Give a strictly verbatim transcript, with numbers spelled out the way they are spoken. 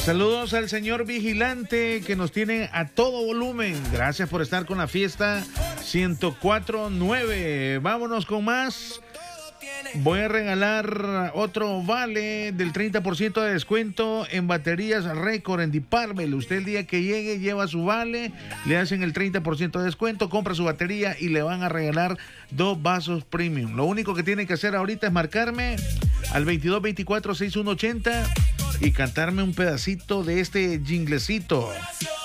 Saludos al señor vigilante que nos tiene a todo volumen. Gracias por estar con la fiesta ciento cuatro punto nueve. Vámonos con más. Voy a regalar otro vale del treinta por ciento de descuento en baterías Récord en Department. Usted el día que llegue lleva su vale, le hacen el treinta por ciento de descuento, compra su batería y le van a regalar dos vasos premium. Lo único que tiene que hacer ahorita es marcarme al veintidós veinticuatro sesenta y uno ochenta y cantarme un pedacito de este jinglecito.